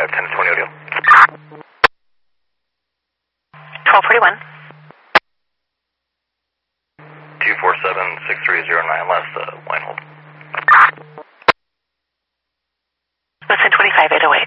10 to 20 audio. 1241. 247-6309 last, line hold. Listen 25-808.